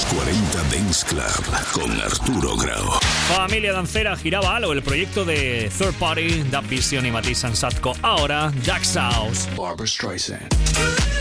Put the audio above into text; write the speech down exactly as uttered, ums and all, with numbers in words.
Los cuarenta Dance Club con Arturo Grau. Familia Dancera, giraba algo el proyecto de Third Party, Dub Vision y Matisse Ansatko. Ahora, Dax House. Barbra Streisand.